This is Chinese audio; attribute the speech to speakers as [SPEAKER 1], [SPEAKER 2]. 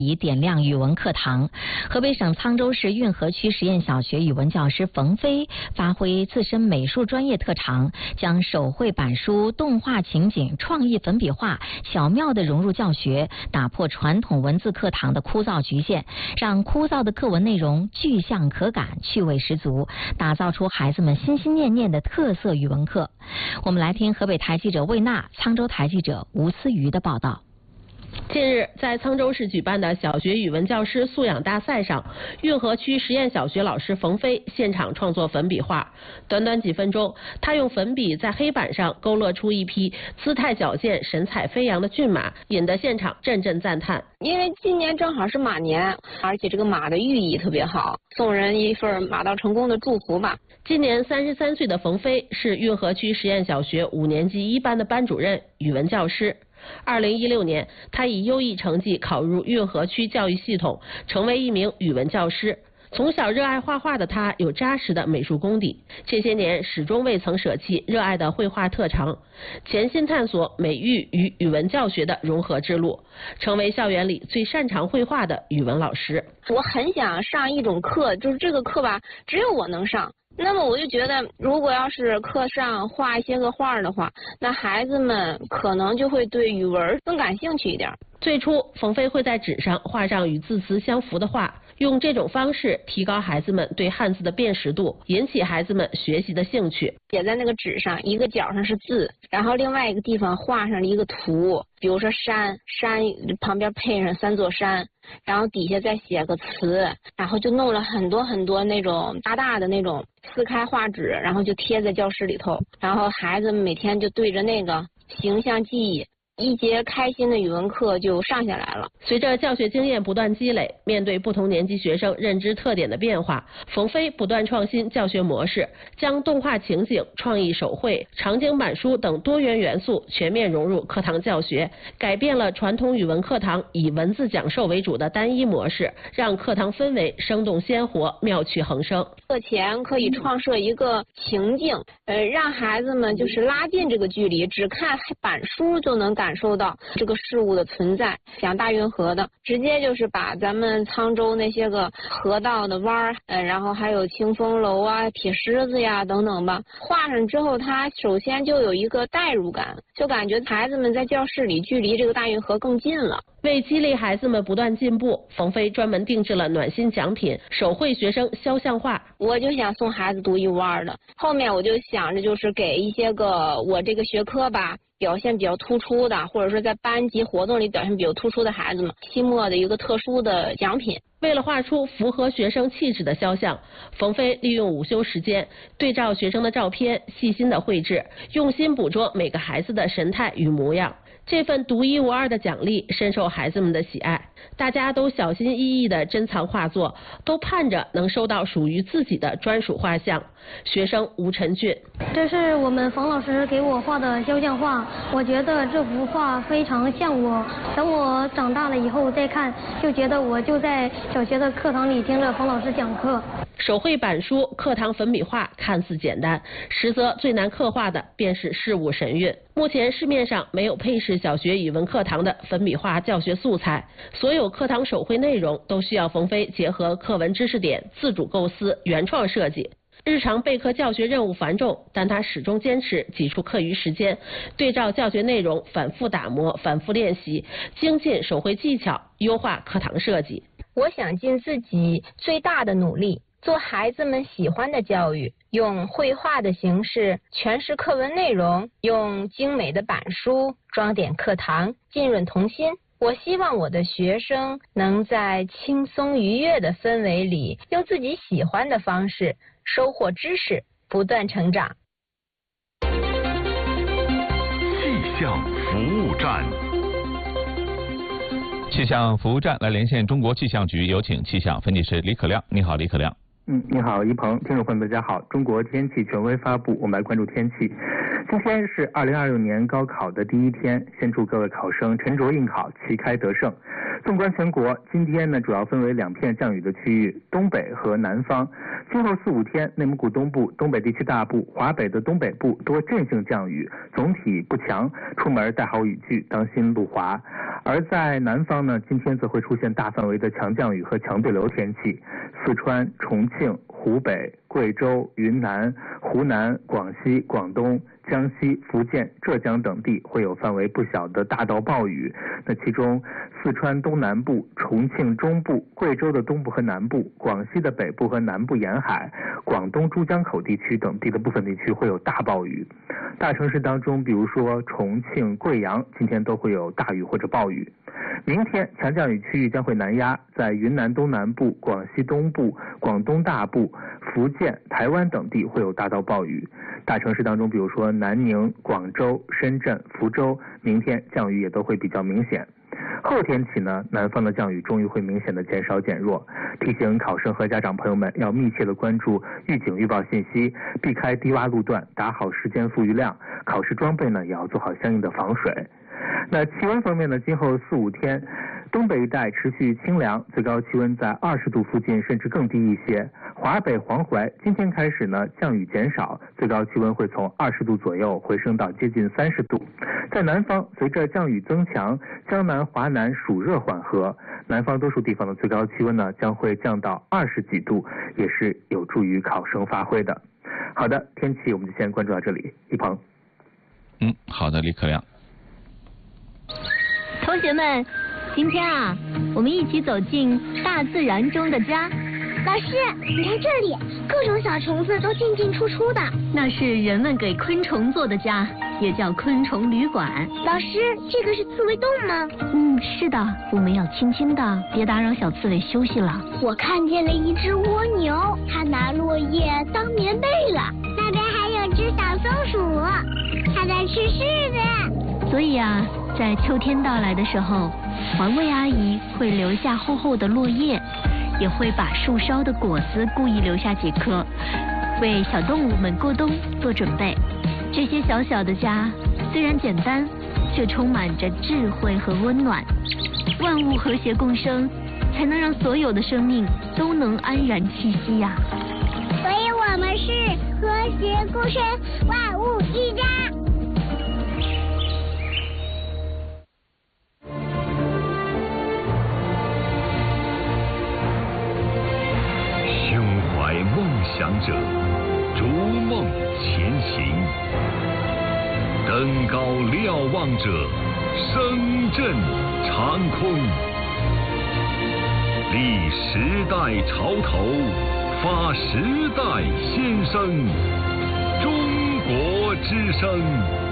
[SPEAKER 1] 以点亮语文课堂。河北省沧州市运河区实验小学语文教师冯飞发挥自身美术专业特长，将手绘板书、动画情景、创意粉笔画巧妙地融入教学，打破传统文字课堂的枯燥局限，让枯燥的课文内容具象可感、趣味十足，打造出孩子们心心念念的特色语文课。我们来听河北台记者魏娜、沧州台记者吴思瑜的报道。
[SPEAKER 2] 近日，在沧州市举办的小学语文教师素养大赛上，运河区实验小学老师冯飞现场创作粉笔画。短短几分钟，他用粉笔在黑板上勾勒出一匹姿态矫健、神采飞扬的骏马，引得现场阵阵赞叹。
[SPEAKER 3] 因为今年正好是马年，而且这个马的寓意特别好，送人一份马到成功的祝福吧。
[SPEAKER 2] 今年33岁的冯飞是运河区实验小学5年级1班的班主任、语文教师。2016年，他以优异成绩考入运河区教育系统，成为一名语文教师。从小热爱画画的他有扎实的美术功底，这些年始终未曾舍弃热爱的绘画特长，潜心探索美育与语文教学的融合之路，成为校园里最擅长绘画的语文老师。
[SPEAKER 3] 我很想上一种课，就是这个课吧，只有我能上。那么我就觉得，如果要是课上画一些个画的话，那孩子们可能就会对语文更感兴趣一点。
[SPEAKER 2] 最初，冯飞会在纸上画上与字词相符的画，用这种方式提高孩子们对汉字的辨识度，引起孩子们学习的兴趣。
[SPEAKER 3] 写在那个纸上，一个角上是字，然后另外一个地方画上了一个图，比如说山，山旁边配上3座山，然后底下再写个词，然后就弄了很多很多那种大大的那种撕开画纸，然后就贴在教室里头，然后孩子们每天就对着那个形象记忆。一节开心的语文课就上下来了。
[SPEAKER 2] 随着教学经验不断积累，面对不同年级学生认知特点的变化，冯飞不断创新教学模式，将动画情景、创意手绘、场景板书等多元元素全面融入课堂教学，改变了传统语文课堂以文字讲授为主的单一模式，让课堂氛围生动鲜活、妙趣横生。
[SPEAKER 3] 课前可以创设一个情境，让孩子们就是拉近这个距离，只看板书就能感受到这个事物的存在。像大运河的，直接就是把咱们沧州那些个河道的弯儿，然后还有清风楼啊、铁狮子呀等等吧，画上之后，它首先就有一个代入感，就感觉孩子们在教室里距离这个大运河更近了。
[SPEAKER 2] 为激励孩子们不断进步，冯飞专门定制了暖心奖品——手绘学生肖像画。
[SPEAKER 3] 我就想送孩子独一无二的，后面我就想着就是给一些个我这个学科吧表现比较突出的，或者说在班级活动里表现比较突出的孩子们，期末的一个特殊的奖品。
[SPEAKER 2] 为了画出符合学生气质的肖像，冯飞利用午休时间，对照学生的照片，细心的绘制，用心捕捉每个孩子的神态与模样。这份独一无二的奖励深受孩子们的喜爱，大家都小心翼翼地珍藏画作，都盼着能收到属于自己的专属画像。学生吴晨俊：
[SPEAKER 4] 这是我们冯老师给我画的肖像画，我觉得这幅画非常像我。等我长大了以后再看，就觉得我就在小学的课堂里听着冯老师讲课。
[SPEAKER 2] 手绘板书、课堂粉笔画看似简单，实则最难刻画的便是事物神韵。目前市面上没有配饰小学语文课堂的粉笔画教学素材，所有课堂手绘内容都需要冯飞结合课文知识点自主构思、原创设计。日常备课教学任务繁重，但他始终坚持挤出课余时间，对照教学内容反复打磨、反复练习，精进手绘技巧，优化课堂设计。
[SPEAKER 3] 我想尽自己最大的努力，做孩子们喜欢的教育，用绘画的形式诠释课文内容，用精美的板书装点课堂，浸润童心。我希望我的学生能在轻松愉悦的氛围里，用自己喜欢的方式收获知识，不断成长。
[SPEAKER 5] 气象服务站，
[SPEAKER 6] 气象服务站来连线中国气象局，有请气象分析师李可亮。你好，李可亮。
[SPEAKER 7] 你好，一鹏，听众朋友们，大家好。中国天气权威发布，我们来关注天气。今天是2026年高考的第一天，先祝各位考生沉着应考，旗开得胜。 纵观全国，今天呢主要分为2片降雨的区域，东北和南方。今后4、5天，内蒙古东部、东北地区大部、华北的东北部多阵性降雨，总体不强，出门带好雨具，当心路滑。而在南方呢，今天则会出现大范围的强降雨和强对流天气，四川、重庆、湖北、贵州、云南、湖南、广西、广东、江西、福建、浙江等地会有范围不小的大到暴雨。那其中，四川东南部、重庆中部、贵州的东部和南部、广西的北部和南部沿海、广东珠江口地区等地的部分地区会有大暴雨。大城市当中，比如说重庆、贵阳，今天都会有大雨或者暴雨。明天强降雨区域将会南压，在云南东南部、广西东部、广东大部、福建、台湾等地会有大到暴雨。大城市当中，比如说南宁、广州、深圳、福州，明天降雨也都会比较明显。后天起呢，南方的降雨终于会明显的减少减弱，提醒考生和家长朋友们要密切的关注预警预报信息，避开低洼路段，打好时间富裕量，考试装备呢也要做好相应的防水。那气温方面呢，今后4、5天，东北一带持续清凉，最高气温在20度附近，甚至更低一些。华北、黄淮今天开始呢，降雨减少，最高气温会从20度左右回升到接近30度。在南方，随着降雨增强，江南、华南暑热缓和，南方多数地方的最高气温呢将会降到20几度，也是有助于考生发挥的。好的，天气我们就先关注到这里，一鹏。
[SPEAKER 6] 好的，李可亮。
[SPEAKER 8] 同学们，今天啊，我们一起走进大自然中的家。
[SPEAKER 9] 老师，你看这里，各种小虫子都进进出出的。
[SPEAKER 8] 那是人们给昆虫做的家，也叫昆虫旅馆。
[SPEAKER 9] 老师，这个是刺猬洞吗？
[SPEAKER 8] 是的，我们要轻轻的，别打扰小刺猬休息了。
[SPEAKER 9] 我看见了一只蜗牛，它拿落叶当棉被了。那边还有只小松鼠，它在吃柿子。
[SPEAKER 8] 所以啊，在秋天到来的时候，环卫阿姨会留下厚厚的落叶，也会把树梢的果子故意留下几颗，为小动物们过冬做准备。这些小小的家虽然简单，却充满着智慧和温暖。万物和谐共生，才能让所有的生命都能安然栖息呀。
[SPEAKER 9] 所以我们是和谐共生，万物一家。
[SPEAKER 5] 梦想者逐梦前行，登高瞭望者声震长空，立时代潮头，发时代先声，中国之声。